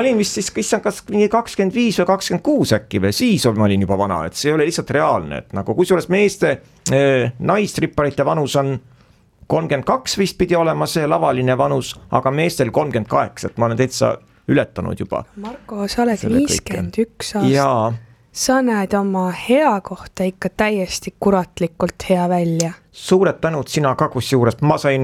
olin vist siis kas mingi 25 või 26 äkki või siis ma olin juba vana, et see ei ole lihtsalt reaalne, et nagu kusjuures meeste naistripparite vanus on 32 vist pidi olema see lavaline vanus, aga meestel 38, et ma olen täitsa ületanud juba. Marko, sa oled 51 aastat. Jaa. Sa näed oma hea kohta ikka täiesti kuratlikult hea välja. Suured tänud sina ka, kus juures ma sain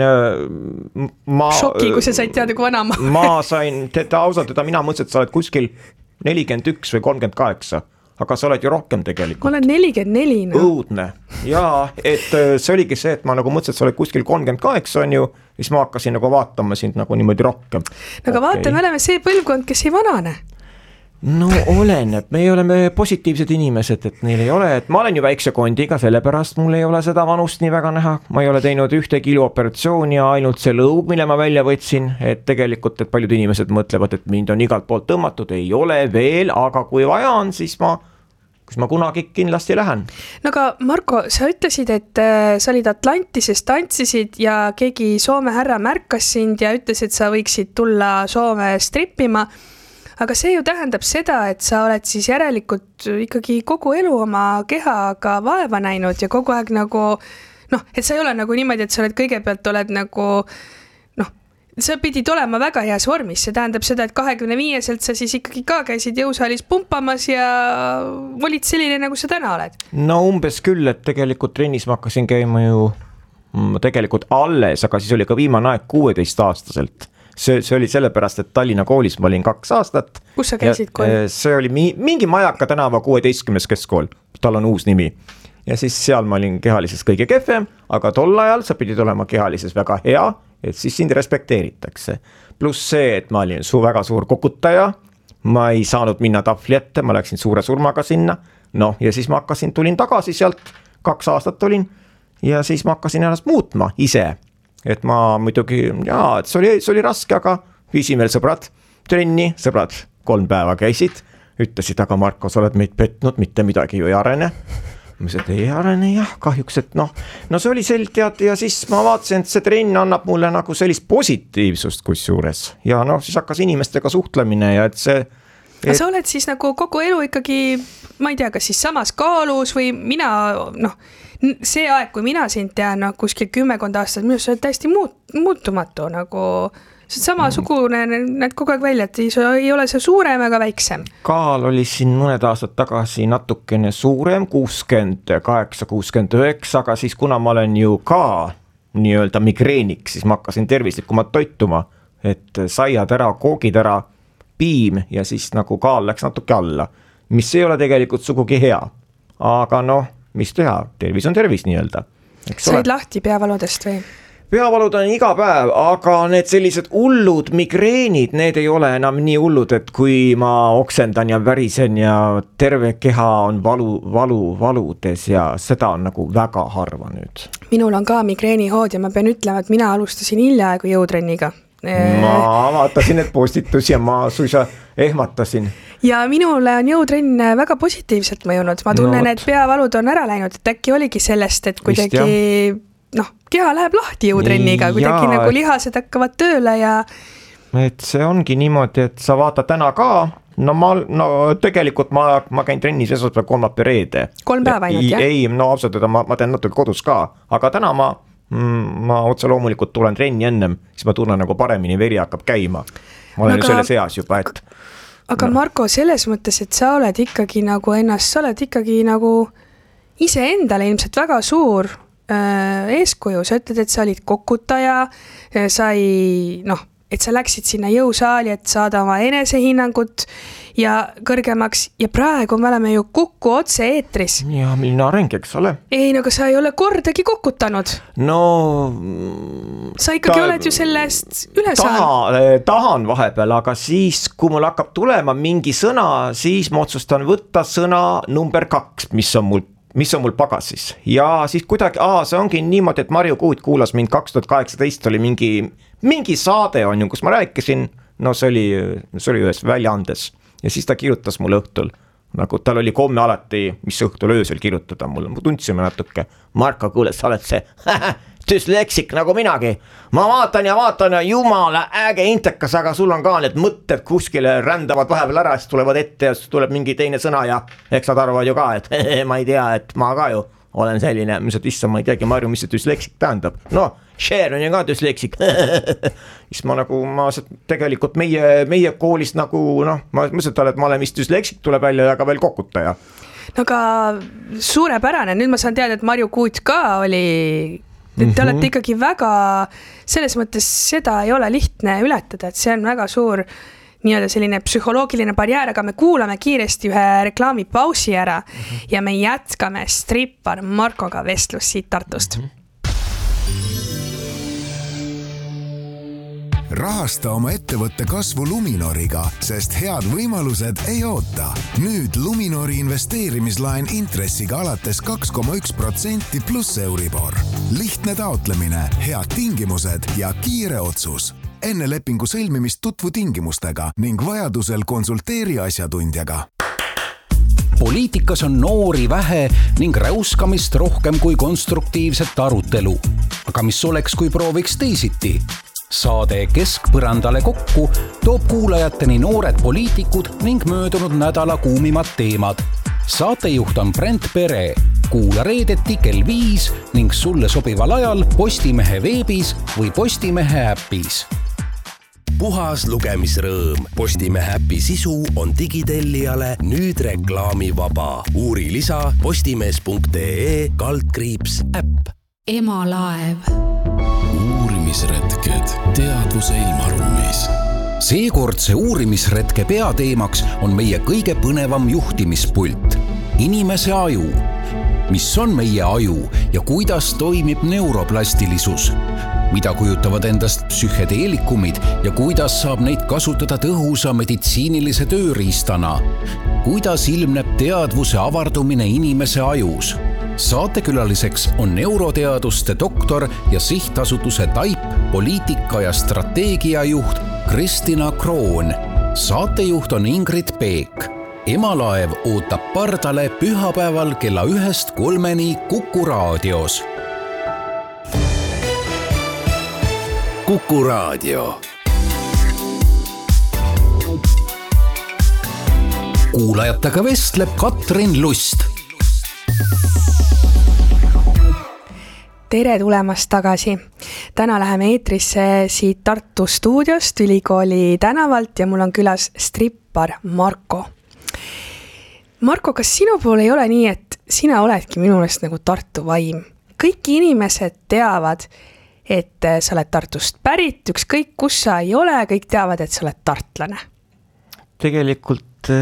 šoki, kui sa said teada, kui vana ma sain, ausalt, mina mõtlesin, et sa oled kuskil 41 või 38, aga sa oled ju rohkem tegelikult. Ma olen 44. No. Õudne. Jaa, et see oligi see, et ma nagu mõtlesin, et sa oled kuskil 38 on ju, siis ma hakkasin nagu vaatama sind nagu niimoodi rohkem. Aga vaata, me oleme see põlvkond, kes ei vanane. No oleneb, me oleme positiivsed inimesed, et neil ei ole, et ma olen ju väikse kondiga, sellepärast mul ei ole seda vanust nii väga näha, ma ei ole teinud ühte kilooperatsiooni ja ainult see lõug, mille ma välja võtsin, et tegelikult, et paljud inimesed mõtlevad, et mind on igalt poolt tõmmatud, ei ole veel, aga kui vaja on, siis ma kunagi kindlasti lähen. No aga Marko, sa ütlesid, et sa olid Atlantises, tantsisid ja keegi Soome härra märkas sind ja ütles, et sa võiksid tulla Soome strippima. Aga see ju tähendab seda, et sa oled siis järelikult ikkagi kogu elu oma kehaga vaeva näinud ja kogu aeg nagu, et sa ei ole nagu niimoodi, et sa oled kõigepealt oled nagu, sa pidid olema väga heas vormis, see tähendab seda, et 25-selt sa siis ikkagi ka käisid jõusaalis pumpamas ja olid selline, nagu sa täna oled. No umbes küll, et tegelikult trennis ma hakkasin käima ju tegelikult alles, aga siis oli ka viimane aeg 16-aastaselt. See oli sellepärast, et Tallinna koolis ma olin 2 aastat. Kus sa käisid kooli? See oli mingi Majaka tänava 16. keskkool, tal on uus nimi. Ja siis seal ma olin kehalises kõige kehvem, aga tol ajal sa pidid olema kehalises väga hea, et siis sind respekteeritakse. Pluss see, et ma olin väga suur kokutaja, ma ei saanud minna tahvli ette, ma läksin suure surmaga sinna. Ja siis ma tulin tagasi sealt, 2 aastat olin ja siis ma hakkasin ennast muutma ise. Et ma muidugi, et see oli raske, aga viisin veel sõbrad trenni, sõbrad 3 päeva käisid, ütlesid, aga Marko, sa oled meid petnud, mitte midagi ju ei arene. Ma ütlesin, et ei arene jah, kahjuks, et no see oli selgelt ja siis ma vaatasin, et see trenn annab mulle nagu sellist positiivsust kusjuures ja siis hakkas inimestega suhtlemine ja et see... Aga sa oled siis nagu kogu elu ikkagi, ma ei tea, kas siis samas kaalus või mina, see aeg, kui mina sind tean, kuskil 10 aastat, minu sa oled täiesti muutumatu, nagu see samasugune, näed kogu aeg välja, et ei ole see suurem ega väiksem. Kaal oli siin mõned aastad tagasi natukene suurem, 68, 69, aga siis kuna ma olen ju ka nii-öelda migreeniks, siis ma hakkasin tervislikumalt toituma, et saiad ära, koogid ära, piim ja siis nagu kaal läks natuke alla, mis ei ole tegelikult sugugi hea, aga mis teha, tervis on tervis nii-öelda. Said lahti peavaludest või? Peavalud on iga päev, aga need sellised hullud migreenid, need ei ole enam nii hullud, et kui ma oksendan ja värisen ja terve keha on valudes ja seda on nagu väga harva nüüd. Minul on ka migreenihood ja ma pean ütlema, et mina alustasin hiljaaegu jõutrenniga. Ma vaatasin need postitus ja ma suisa ehmatasin. Ja minule on jõutrenn väga positiivselt mõjunud. Ma tunnen, et peavalud on ära läinud, et äkki oligi sellest, et kuidagi keha läheb lahti jõutrenniga, kuidagi nagu lihased hakkavad tööle ja... Et see ongi niimoodi, et sa vaata täna ka, tegelikult ma käin trennis esmaspäev, kolmapäev, reede. 3 päeva ainult, jah? Ei, ausalt öelda, ma teen natuke kodus ka, aga täna ma otse loomulikult tulen trenni ennem, siis ma tunnen nagu paremini, veri hakkab käima. Ma olen ju selles eas juba, et... Aga Marko, selles mõttes, et sa oled ikkagi nagu sa oled ikkagi nagu ise endale ilmselt väga suur eeskuju. Sa ütled, et sa olid kokutaja, et sa läksid sinna jõusaali, et saada oma enesehinnangut ja kõrgemaks ja praegu me oleme ju Kuku otse eetris. Ja milline areng, eks ole? Ei, aga sa ei ole kordagi kokutanud. Sa ikkagi oled ju sellest üle saanud. Tahan vahepeal, aga siis, kui mul hakkab tulema mingi sõna, siis ma otsustan võtta sõna number 2, mis on mul pagasis. Ja siis kuidagi, see ongi niimoodi, et Marju Kuut kuulas mind 2018, oli mingi saade on ju, kus ma rääkisin, see oli ühes väljaandes ja siis ta kirjutas mulle õhtul, nagu tal oli komme alati, mis õhtul öösel kirjutada mulle, me tundsime natuke. Marko, kuule, sa oled see düsleksik nagu minagi. Ma vaatan ja jumala äge intekas, aga sul on ka need mõtted kuskile rändavad vahepeal ära, siis tulevad ette ja siis tuleb mingi teine sõna ja eks nad arvavad ju ka, et ma ei tea, et ma ka ju olen selline, mis et issa, ma ei teagi, Marju, mis see düsleksik tähendab. No, Cher on ju ka düsleksik. Siis ma tegelikult meie koolis nagu, ma mõtlen, et ma olen vist düsleksik, tuleb välja ja ka veel kokutaja. No aga suurepärane, nüüd ma saan teada, et Marju Kuut ka oli, et te olete ikkagi väga, selles mõttes seda ei ole lihtne ületada, et see on väga suur nii-öelda selline psühholoogiline barjäär, aga me kuulame kiiresti ühe reklaamipausi ära ja me jätkame strippar Markoga vestlust siit Tartust. Rahasta oma ettevõtte kasvu Luminoriga, sest head võimalused ei oota. Nüüd Luminori investeerimislaen intressiga alates 2,1% pluss Euribor. Lihtne taotlemine, head tingimused ja kiire otsus. Enne lepingu sõlmimist tutvu tingimustega ning vajadusel konsulteeri asjatundjaga. Poliitikas on noori vähe ning räuskamist rohkem kui konstruktiivset arutelu. Aga mis oleks, kui prooviks teisiti? Saade Keskpõrandale kokku toob kuulajateni noored poliitikud ning möödunud nädala kuumimad teemad. Saatejuht on Brent Pere. Kuula reedeti kell 5 ning sulle sobival ajal Postimehe veebis või Postimehe äpis. Puhas lugemisrõõm. Postimehe äpi sisu on digitellijale nüüd reklaamivaba. Uuri lisa postimees.ee/äpp. Emalaev. Uurimisretked teadvuse ilmaruumis. Seekordse uurimisretke peateemaks on meie kõige põnevam juhtimispult. Inimese aju. Mis on meie aju ja kuidas toimib neuroplastilisus? Mida kujutavad endast psühhedeelikumid ja kuidas saab neid kasutada tõhusa meditsiinilise tööriistana? Kuidas ilmneb teadvuse avardumine inimese ajus? Saatekülaliseks on neuroteaduste doktor ja sihtasutuse TAIP poliitika ja strateegiajuht Kristina Kroon. Saatejuht on Ingrid Peek. Emalaev ootab pardale pühapäeval kella 1-3 Kuku raadios. Kuku raadio. Kuulajatega vestleb Katrin Lust. Tere tulemast tagasi. Täna läheme eetrisse siit Tartu stuudiost Ülikooli tänavalt ja mul on külas strippar Marko. Marko, kas sinu pool ei ole nii, et sina oledki minu meelest nagu Tartu vaim? Kõik inimesed teavad, et sa oled Tartust pärit, ükskõik kus sa ei ole, kõik teavad, et sa oled tartlane. Tegelikult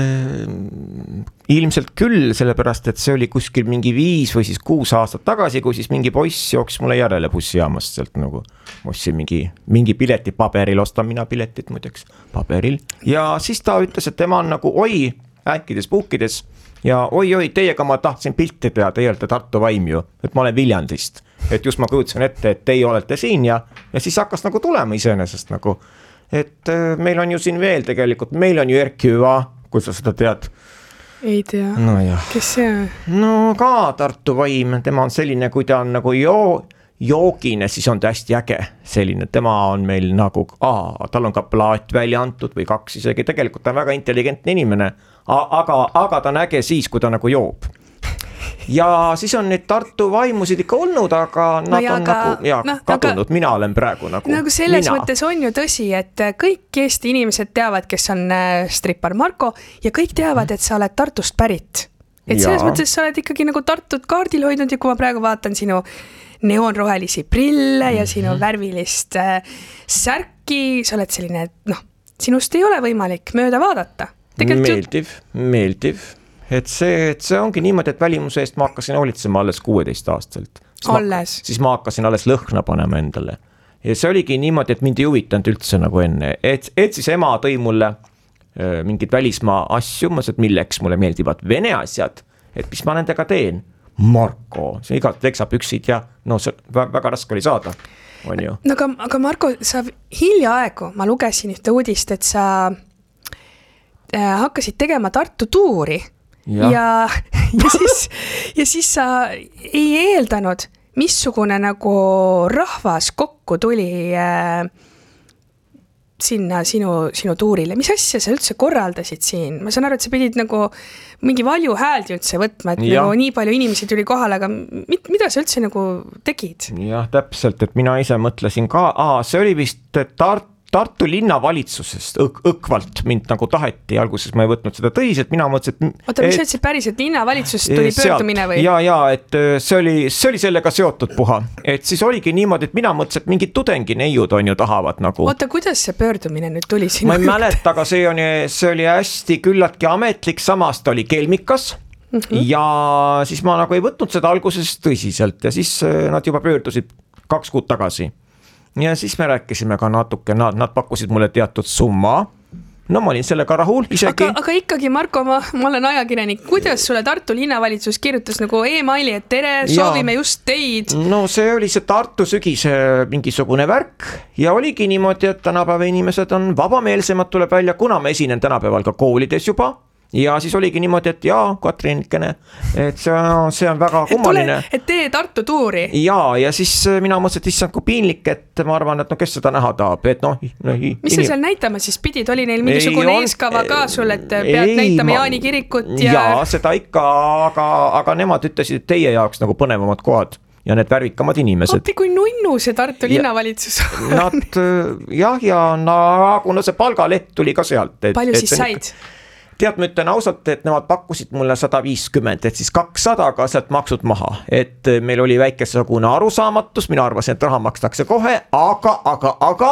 ilmselt küll, sellepärast, et see oli kuskil mingi 5 või siis 6 aastat tagasi, kui siis mingi poiss jooks mulle järele bussijaamast sealt nagu. Ostsin mingi pileti paberil, ostan mina piletit muideks paberil. Ja siis ta ütles, et tema on nagu äkkides puhkides ja oi, teiega ma tahtsin pilti teha, teie olete Tartu vaim ju, et ma olen Viljandist. Et just ma kujutsen ette, et teie olete siin ja siis hakkas nagu tulema iseenesest nagu. Et meil on ju siin veel tegelikult, meil on ju Erki Hüva, kui sa seda tead. Ei tea, no jah. Kes see on? No ka Tartu vaim, tema on selline, kui ta on nagu joogine, siis on ta hästi äge selline, tema on meil nagu, tal on ka plaat välja antud või 2 isegi, tegelikult ta on väga intelligentne inimene, aga ta on äge siis, kui ta nagu joob. Ja siis on neid Tartu vaimusid ikka olnud, aga nad on kadunud, mina olen praegu nagu selles mõttes on ju tõsi, et kõik Eesti inimesed teavad, kes on strippar Marko ja kõik teavad, et sa oled Tartust pärit. Et selles mõttes sa oled ikkagi nagu Tartut kaardil hoidnud ja kui ma praegu vaatan sinu neoonrohelisi prille ja sinu värvilist särki, sa oled selline, sinust ei ole võimalik mööda vaadata. Meeldiv. Et see ongi niimoodi, et välimuse eest ma hakkasin hoolitsema alles 16 aastaselt. Siis ma hakkasin alles lõhna panema endale. Ja see oligi niimoodi, et mind ei huvitanud üldse nagu enne. Et siis ema tõi mulle mingid välismaa asju, et milleks mulle meeldivad vene asjad, et mis ma nendega teen. Marko, see igat teksapüksid ja see väga raske oli saada, on ju. No aga Marko, sa hiljaaegu, ma lugesin ühte uudist, et sa hakkasid tegema Tartu tuuri ja siis sa ei eeldanud, missugune nagu rahvas kokku tuli sinna sinu tuurile. Mis asja sa üldse korraldasid siin? Ma saan aru, et sa pidid nagu mingi valju hääldi üldse võtma, et nagu nii palju inimesi tuli kohale, aga mida sa üldse nagu tegid? Jah, täpselt, et mina ise mõtlesin ka, see oli vist Tartu linnavalitsusest õkvalt mind nagu taheti, alguses ma ei võtnud seda tõiselt, mina mõtlesin, et... Oota, mis ütlesid päriselt, linnavalitsusest tuli pöördumine või? Ja, et see oli sellega seotud puha, et siis oligi niimoodi, et mina mõtlesin, et mingid tudengineiud on ju tahavad nagu. Oota, kuidas see pöördumine nüüd tuli sinu? Ma ei mäleta, aga see oli hästi küllaltki ametlik, samas ta oli kelmikas ja siis ma nagu ei võtnud seda alguses tõsiselt ja siis nad juba pöördusid 2 kuud tagasi. Ja siis me rääkisime ka natuke, nad pakkusid mulle teatud summa. No ma olin sellega rahul isegi. Aga ikkagi, Marko, ma olen ajakirjanik. Kuidas sulle Tartu linnavalitsus kirjutas nagu e-maili, et tere, soovime just teid? No see oli see Tartu sügise mingisugune värk ja oligi niimoodi, et tänapäeva inimesed on vabameelsemad, tuleb välja, kuna ma esinen tänapäeval ka koolides juba. Ja siis oligi niimoodi, et Katriinikene, et see on väga kummaline. Et tee Tartu tuuri. Ja siis mina mõtlesin, et issand kui piinlik, et ma arvan, et kes seda näha tahab, et Mis sa seal näitama siis pidid? Oli neil mingisugune eeskava ka sul, et pead näitama Jaani kirikut? Ja seda ikka, aga nemad ütlesid, et teie jaoks nagu põnevamad kohad ja need värvikamad inimesed. Appi kui nunnu see Tartu linnavalitsus. Kuna see palgaleht tuli ka sealt. Palju siis said? Tead, ma ütlen ausalt, et nemad pakkusid mulle 150, et siis 200 ka sealt maksud maha, et meil oli väikesegune arusaamatus, mina arvasin, et raha makstakse kohe, aga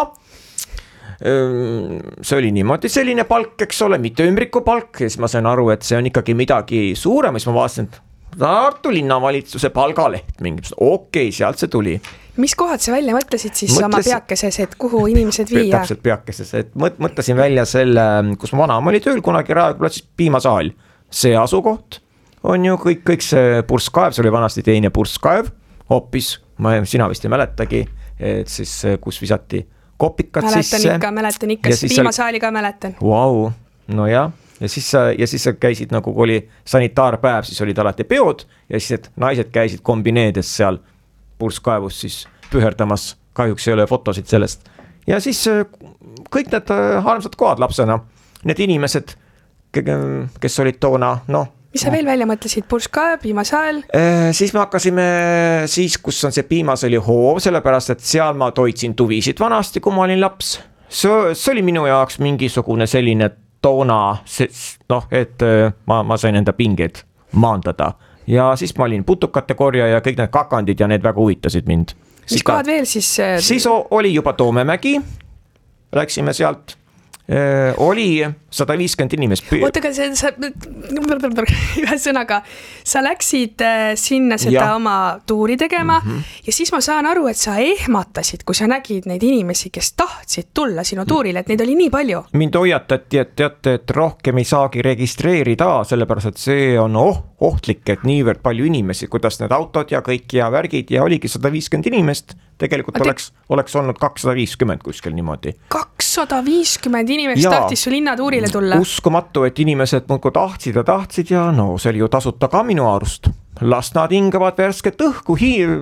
see oli niimoodi selline palk, eks ole, mitte ümbriku palk, ja siis ma sain aru, et see on ikkagi midagi suurem, siis ma vaatasin, et Tartu linnavalitsuse palgaleht mingi, okei, sealt see tuli. Mis kohad sa välja mõtlesid siis oma peakeses, et kuhu inimesed viia? Täpselt peakeses, et mõtlesin välja selle, kus ma vanaema oli tööl kunagi Raekülas piimasaal. See asukoht on ju kõik see purskkaev, see oli vanasti teine purskkaev, hoopis, sina vist ei mäletagi, et siis kus visati kopikad sisse. Mäletan ikka, piimasaali ka mäletan. Vau, no jah. Ja siis käisid nagu oli sanitaarpäev, siis olid alati peod ja siis et naised käisid kombineedes seal purskkaevus siis püherdamas, kahjuks ei ole fotosid sellest. Ja siis kõik need armsad kohad lapsena, need inimesed, kes olid toona, Mis sa veel välja mõtlesid? Purskkaev, piimasaal? Siis me hakkasime siis, kus on see piimasaali hoov, sellepärast, et seal ma toitsin tuvisid vanasti, kui ma olin laps. See oli minu jaoks mingisugune selline toona, et ma sain enda pingeid maandada ja siis ma olin putukate korja ja kõik need kakandid ja need väga huvitasid mind. Mis kohad veel siis? Siis oli juba Toomemägi, läksime sealt, oli 150 inimest. Oota, aga ühe sõnaga, sa läksid sinna seda oma tuuri tegema ja siis ma saan aru, et sa ehmatasid, kui sa nägid neid inimesi, kes tahtsid tulla sinu tuurile, et neid oli nii palju. Mind hoiatati, et teate, et rohkem ei saagi registreerida, sellepärast, et see on ohtlik, et niivõrd palju inimesi, kuidas need autod ja kõik ja värgid ja oligi 150 inimest, tegelikult oleks olnud 250 kuskil niimoodi. 250 inimest tahtis su linnatuurile tulla? Uskumatu, et inimesed muudkui tahtsid ja see oli ju tasuta ka minu arust. Las nad hingavad värsket õhku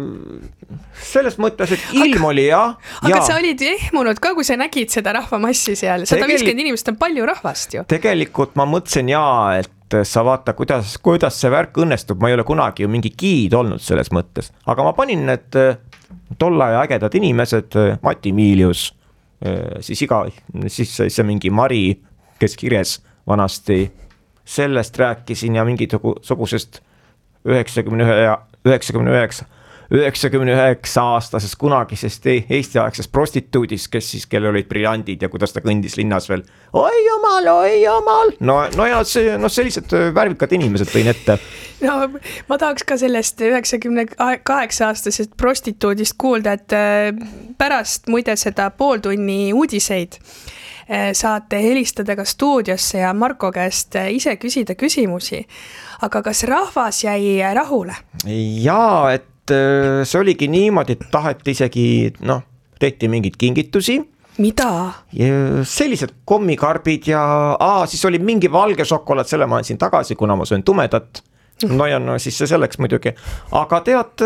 selles mõttes, et ilm oli Aga sa olid ehmunud ka, kui sa nägid seda rahvamassi seal. 150 inimest on palju rahvast ju. Tegelikult ma mõtlesin et sa vaata, kuidas see värk õnnestub. Ma ei ole kunagi ju mingi giid olnud selles mõttes. Aga ma panin need tolla ja ägedad inimesed, Mati Miilius, siis see mingi Mari, kes kires vanasti, sellest rääkisin ja mingisugusest 99 aastasest kunagisest Eesti-aegsest prostituudist, kellel olid briljandid ja kuidas ta kõndis linnas veel. Oi jumal! No ja sellised värvikad inimesed tõin ette. No ma tahaks ka sellest 98 aastasest prostituudist kuulda, et pärast muide seda pooltunni uudiseid saate helistada ka stuudiosse ja Marko käest ise küsida küsimusi. Aga kas rahvas jäi rahule? Jaa, et see oligi niimoodi, et taheti isegi, tehti mingeid kingitusi mida? Sellised kommikarbid ja siis oli mingi valge šokolaad, selle ma andsin tagasi, kuna ma söön tumedat. No ja no siis see selleks muidugi, aga tead,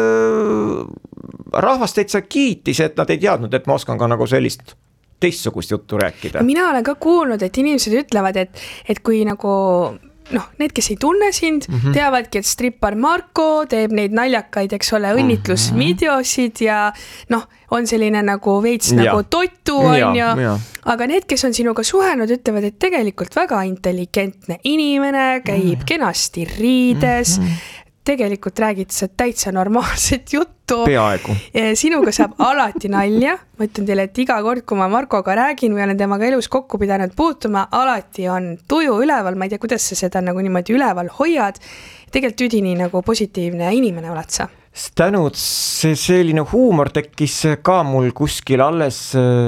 rahvas täitsa kiitis, et nad ei teadnud, et ma oskan ka nagu sellist teistsugust juttu rääkida. Mina olen ka kuulnud, et inimesed ütlevad, et kui nagu need, kes ei tunne sind, teavadki, et strippar Marko teeb neid naljakaid, eks ole, õnnitlusvideosid ja on selline nagu veits nagu totu on ja, aga need, kes on sinuga suhelnud, ütlevad, et tegelikult väga intelligentne inimene, käib kenasti riides, tegelikult räägid sa täitsa normaalset juttu. Peaaegu. Sinuga saab alati nalja. Ma ütlen teile, et iga kord, kui ma Markoga räägin või olen temaga elus kokku pidanud puutuma, alati on tuju üleval. Ma ei tea, kuidas sa seda nagu niimoodi üleval hoiad. Tegelikult üdini nagu positiivne inimene oled sa. Tänud, see selline huumor tekkis ka mul kuskil alles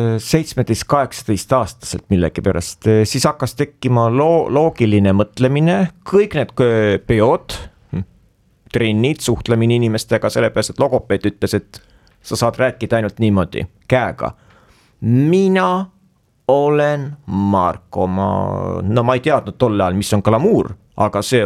17-18 aastaselt millegi pärast. Siis hakkas tekkima loogiline mõtlemine, kõik need peod, trennid, suhtlemine inimestega, sellepärast, et logopeed ütles, et sa saad rääkida ainult niimoodi, käega. Mina olen Marko, ma ei teadnud tol ajal, mis on glamuur, aga see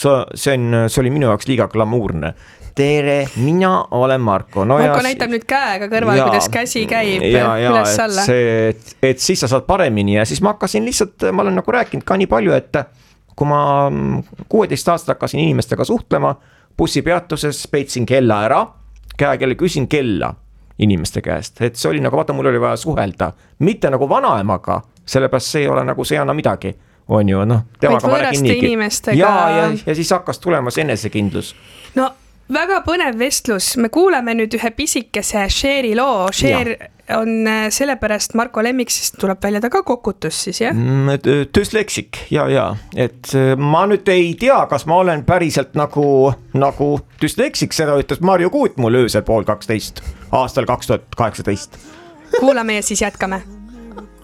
oli minu jaoks liiga glamuurne. Tere, mina olen Marko. Marko näitab nüüd käega kõrval, kuidas käsi käib üles alla. Et siis sa saad paremini ja siis ma hakkasin lihtsalt, ma olen nagu rääkinud ka nii palju, et kui ma 16 aastat hakkasin inimestega suhtlema, bussipeatuses peitsin kella ära, käekelle küsin kella inimeste käest, et see oli nagu, vaata, mul oli vaja suhelda, mitte nagu vanaemaga, sellepärast see ei ole nagu see anna midagi, on ju, temaga ma räägin niigi. Ja siis hakkas tulemas enesekindlus. No, väga põnev vestlus, me kuuleme nüüd ühe pisikese Cheri loo, Cher on sellepärast Marko lemmik, sest tuleb välja ta ka kokutus siis, jah? Düsleksik, ja, et ma nüüd ei tea, kas ma olen päriselt nagu düsleksik, seda ütles Marju Kuut mul öösel 11:30 aastal 2018. Kuulame ja siis jätkame.